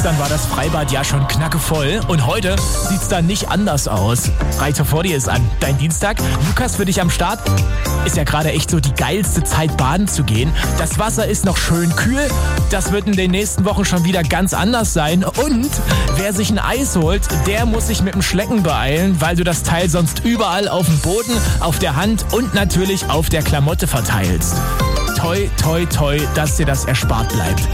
Dann war das Freibad ja schon knackevoll und heute sieht's dann nicht anders aus. Reiter vor dir ist an. Dein Dienstag, Lukas für dich am Start. Ist ja gerade echt so die geilste Zeit, baden zu gehen. Das Wasser ist noch schön kühl. Das wird in den nächsten Wochen schon wieder ganz anders sein. Und wer sich ein Eis holt, der muss sich mit dem Schlecken beeilen, weil du das Teil sonst überall auf dem Boden, auf der Hand und natürlich auf der Klamotte verteilst. Toi, toi, toi, dass dir das erspart bleibt.